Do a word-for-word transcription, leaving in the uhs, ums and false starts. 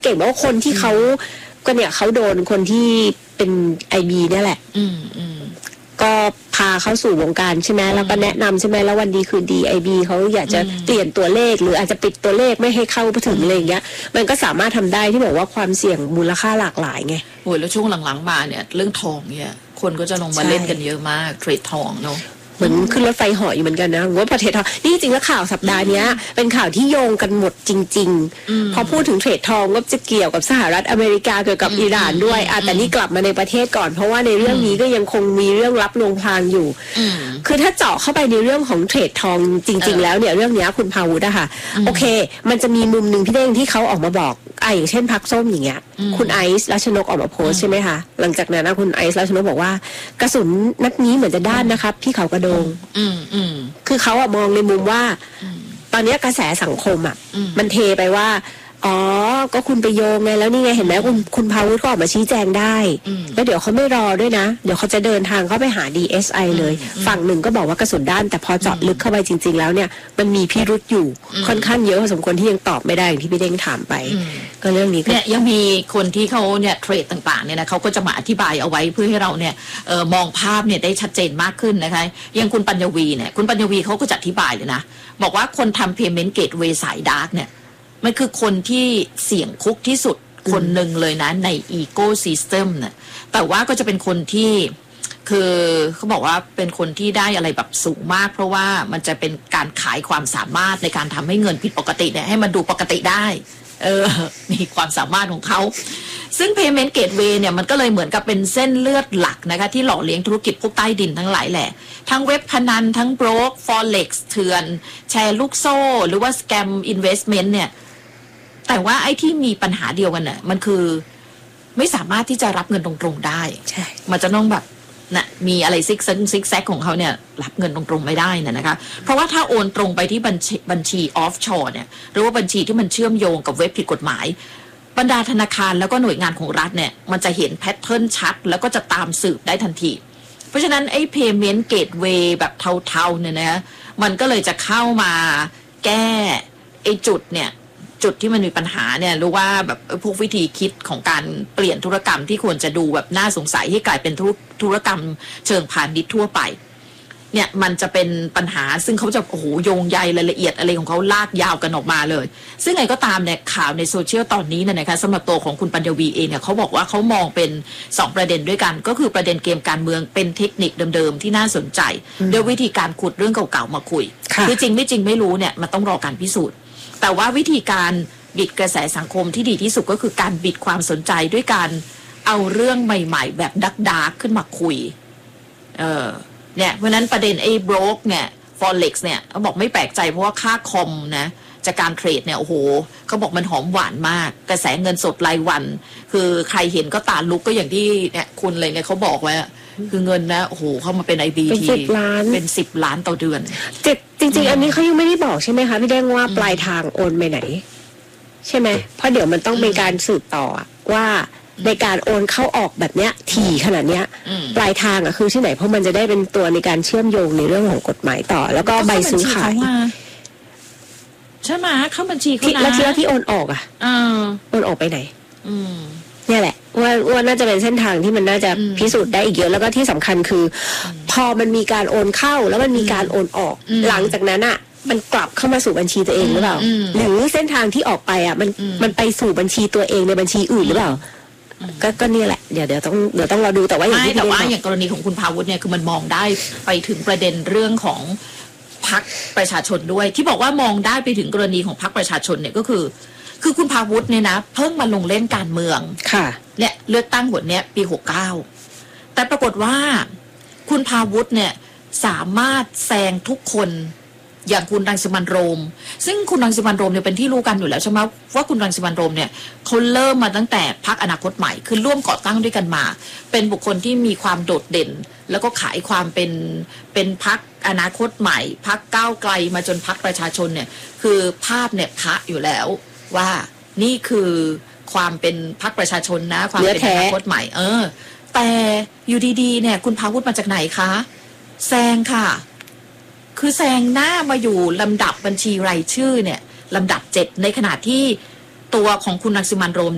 เก่งว่าคนที่เขาก็เนี่ยเขาโดนคนที่เป็นไอบีเนี่ยแหละอืมอืมก็พาเข้าสู่วงการใช่ไหมแล้วก็แนะนำใช่ไหมแล้ววันดีคืนดีไอบีเขาอยากจะเปลี่ยนตัวเลขหรืออาจจะปิดตัวเลขไม่ให้เข้าไปถึงอะไรอย่างเงี้ยมันก็สามารถทำได้ที่บอกว่าความเสี่ยงมูลค่าหลากหลายไงโอ้ยแล้วช่วงหลังๆมาเนี่ยเรื่องทองเนี่ยคนก็จะลงมาเล่นกันเยอะมากเทรดทองเนาะเหมือนขึ้นรถไฟเหาะอยู่เหมือนกันนะว่าประเทศทองนี่จริงแล้วข่าวสัปดาห์นี้เป็นข่าวที่โยงกันหมดจริงๆพอพูดถึงเทรดทองก็จะเกี่ยวกับสหรัฐอเมริกาเกี่ยวกับอิหร่านด้วยอ่ะแต่นี่กลับมาในประเทศก่อนเพราะว่าในเรื่องนี้ก็ยังคงมีเรื่องลับลวงพรางอยู่คือถ้าเจาะเข้าไปในเรื่องของเทรดทองจริงๆแล้วเนี่ยเรื่องนี้คุณพาวุฒิอะค่ะโอเคมันจะมีมุมหนึ่งพี่เด้งที่เขาออกมาบอกอ่ะอย่างเช่นพรรคส้มอย่างเงี้ยคุณไอซ์รัชนกออกมาโพสใช่ไหมคะหลังจากนั้นนะคุณไอซ์รัชนกบอกว่ากระสุนนัดนี้เหมือนจะด้านนะครับที่เขากระโดงคือเขาอะมองในมุมว่าตอนนี้กระแสสังคมอะมันเทไปว่าอ๋อก็คุณไปโยงไงแล้วนี่ไงเห็นไหมคุณคุณพาวุฒิก็ออกมาชี้แจงได้แล้วเดี๋ยวเขาไม่รอด้วยนะเดี๋ยวเขาจะเดินทางเข้าไปหา ดี เอส ไอ เลยฝั่งหนึ่งก็บอกว่ากระสุนด้านแต่พอเจาะลึกเข้าไปจริงๆแล้วเนี่ยมันมีพิรุธอยู่ค่อนข้างเยอะพอสมควรที่ยังตอบไม่ได้อย่างที่พี่เด้งถามไปก็เรื่องนี้เนี่ยยังมีคนที่เขาเนี่ยเทรดต่างๆเนี่ยนะเขาก็จะมาอธิบายเอาไว้เพื่อให้เราเนี่ยเออมองภาพเนี่ยได้ชัดเจนมากขึ้นนะคะอย่างคุณปัญญวีเนี่ยคุณปัญญวีเขาก็จะอธิบายเลยนะบอกว่าคนทำ payment gateway สายดาร์กเนี่ยมันคือคนที่เสี่ยงคุกที่สุดคนหนึ่งเลยนะใน ecosystem เนี่ยแต่ว่าก็จะเป็นคนที่คือเขาบอกว่าเป็นคนที่ได้อะไรแบบสูงมากเพราะว่ามันจะเป็นการขายความสามารถในการทำให้เงินผิดปกติเนี่ยให้มันดูปกติได้เออมีความสามารถของเขาซึ่ง payment gateway เนี่ยมันก็เลยเหมือนกับเป็นเส้นเลือดหลักนะคะที่หล่อเลี้ยงธุรกิจพวกใต้ดินทั้งหลายแหละทั้งเว็บพนันทั้งโบรก forex เถื่อนแชร์ลูกโซ่หรือว่า scam investment เนี่ยแต่ว่าไอ้ที่มีปัญหาเดียวกันน่ะมันคือไม่สามารถที่จะรับเงินตรงๆได้ใช่มันจะต้องแบบน่ะมีอะไรซิกซักซิกแซกของเขาเนี่ยรับเงินตรงๆไม่ได้น่ะนะคะเพราะว่าถ้าโอนตรงไปที่บัญชีบัญชีออฟชอร์เนี่ยหรือว่าบัญชีที่มันเชื่อมโยงกับเว็บผิดกฎหมายบรรดาธนาคารแล้วก็หน่วยงานของรัฐเนี่ยมันจะเห็นแพทเทิร์นชัดแล้วก็จะตามสืบได้ทันทีเพราะฉะนั้นไอ้ payment gateway แบบเทาๆเนี่ยนะมันก็เลยจะเข้ามาแก้ไอ้จุดเนี่ยจุดที่มันมีปัญหาเนี่ยรู้ว่าแบบพวกวิธีคิดของการเปลี่ยนธุรกรรมที่ควรจะดูแบบน่าสงสัยให้กลายเป็นธุธุรกรรมเชิงพาณิชย์ทั่วไปเนี่ยมันจะเป็นปัญหาซึ่งเขาจะโอ้โหโยงใยรายละเอียดอะไรของเขาลากยาวกันออกมาเลยซึ่งไงก็ตามเนี่ยข่าวในโซเชียลตอนนี้เนี่ยนะคะสำหรับตัวของคุณปัญญวีเองเนี่ยเขาบอกว่าเขามองเป็นสองประเด็นด้วยกันก็คือประเด็นเกมการเมืองเป็นเทคนิคเดิมๆที่น่าสนใจด้วยวิธีการขุดเรื่องเก่าๆมาคุยคือจริงไม่จริงไม่รู้เนี่ยมันต้องรอการพิสูจน์แต่ว่าวิธีการบิดกระแสสังคมที่ดีที่สุดก็คือการบิดความสนใจด้วยการเอาเรื่องใหม่ๆแบบดักดาร์กขึ้นมาคุยเออเนี่ยเพราะนั้นประเด็นไอ้โบรกเนี่ย forex เนี่ยเขาบอกไม่แปลกใจเพราะว่าค่าคอมนะจากการเทรดเนี่ยโอ้โหเขาบอกมันหอมหวานมากกระแสเงินสดรายวันคือใครเห็นก็ตาลุกก็อย่างที่เนี่ยคุณเลยเนี่ยเขาบอกไว้คือเงินนะโอ้โหเข้ามาเป็น ไอ บี ทีเป็นสิบล้านเป็นสิบล้านต่อเดือนจริงๆอันนี้เขายังไม่ได้บอกใช่ไหมคะพี่แดงว่าปลายทางโอนไปไหนใช่ไหมเพราะเดี๋ยวมันต้องเป็นการสืบต่อว่าในการโอนเข้าออกแบบเนี้ยถี่ขนาดเนี้ยปลายทางอ่ะคือที่ไหนเพราะมันจะได้เป็นตัวในการเชื่อมโยงในเรื่องของกฎหมายต่อแล้วก็ใบซื้อขายใช่ไหมเข้าบัญชีเขานะแล้วที่ที่โอนออกอ่ะโอนออกไปไหนเนี่ยแหละว่าว่าน่าจะเป็นเส้นทางที่มันน่าจะพิสูจน์ได้อีกเยอะแล้วก็ที่สำคัญคือพอมันมีการโอนเข้าแล้วมันมีการโอนออกหลังจากนั้นอ่ะมันกลับเข้ามาสู่บัญชีตัวเองหรือเปล่าหรือเส้นทางที่ออกไปอ่ะมันมันไปสู่บัญชีตัวเองในบัญชีอื่นหรือเปล่าก็ก็นี่แหละเดี๋ยวเดี๋ยวต้องเดี๋ยวต้องรอดูแต่ว่าอย่างที่แต่ว่าอย่างกรณีของคุณพาวุฒิเนี่ยคือมันมองได้ไปถึงประเด็นเรื่องของพรรคประชาชนด้วยที่บอกว่ามองได้ไปถึงกรณีของพรรคประชาชนเนี่ยก็คือคือคุณพาวุฒิเนี่ยนะเพิ่งมาลงเล่นการเมืองค่ะเนี่ยเลือกตั้งหนเนี้ยปีหกเก้าแต่ปรากฏว่าคุณพาวุฒิเนี่ยสามารถแซงทุกคนอย่างคุณรังสิมันต์โรมซึ่งคุณรังสิมันต์โรมเนี่ยเป็นที่รู้กันอยู่แล้วใช่ไหมว่าคุณรังสิมันต์โรมเนี่ยเขาเริ่มมาตั้งแต่พรรคอนาคตใหม่คือร่วมก่อตั้งด้วยกันมาเป็นบุคคลที่มีความโดดเด่นแล้วก็ขายความเป็นเป็นพรรคอนาคตใหม่พรรคก้าวไกลมาจนพรรคประชาชนเนี่ยคือภาพเนี่ยพระอยู่แล้วว่านี่คือความเป็นพรรคประชาชนนะความเป็นอนาคตใหม่เออแต่อยู่ดีๆเนี่ยคุณพาวุฒิมาจากไหนคะแซงค่ะคือแซงหน้ามาอยู่ลำดับบัญชีรายชื่อเนี่ยลำดับเจ็ดในขณะที่ตัวของคุณรังสิมันต์โรม